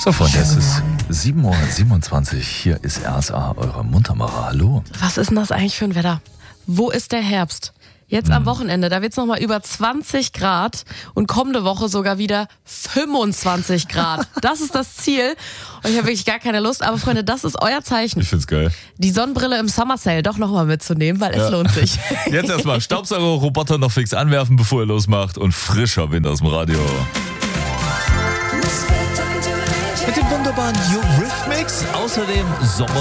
So, Freunde, es ist 7:27 Uhr. Hier ist RSA, eure Muntermacher. Hallo. Was ist denn das eigentlich für ein Wetter? Wo ist der Herbst? Jetzt am Wochenende, da wird es nochmal über 20 Grad und kommende Woche sogar wieder 25 Grad. Das ist das Ziel. Und ich habe wirklich gar keine Lust. Aber Freunde, das ist euer Zeichen. Ich find's geil. Die Sonnenbrille im Summer Sale doch nochmal mitzunehmen, weil es lohnt sich. Jetzt erstmal Staubsauger-Roboter noch fix anwerfen, bevor ihr losmacht. Und frischer Wind aus dem Radio. Mit dem wunderbaren Eurythmics. Außerdem Sommer